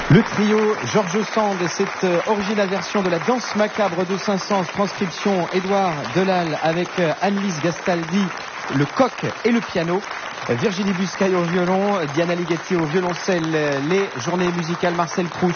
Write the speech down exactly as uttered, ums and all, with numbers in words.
Le trio Georges Sand, cette originale version de la danse macabre de Saint-Saëns, transcription Édouard Delal avec Annelise Gastaldi, le coq et le piano, Virginie Buscaille au violon, Diana Ligeti au violoncelle, les journées musicales Marcel Proust